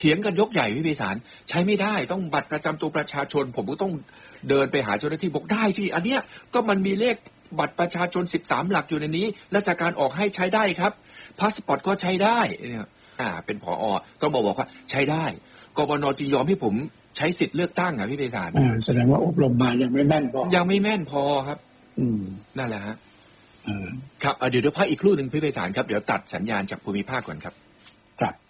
เถียงกันยกใหญ่พี่ไพศาลใช้ไม่ได้ต้องบัตรประจำตัวประชาชนผมก็ต้องเดินไปหาเจ้าหน้าที่บอกได้สิอันเนี้ยก็มันมีเลขบัตรประชาชน13หลักอยู่ในนี้ราชการออกให้ใช้ได้ครับพาสปอร์ตก็ใช้ได้เนี่ยเป็นผอ.ต้องบอกว่าใช้ได้กบน.จึงยอมให้ผมใช้สิทธิ์เลือกตั้งพี่ไพศาลแสดงว่าอบรมมายังไม่แม่นพอยังไม่แม่นพอครับนั่นแหละฮะครับเดี๋ยวพักอีกครู่นึงพี่ไพศาลครับเดี๋ยวตัดสัญญาณจากภูมิภาคก่อนครับ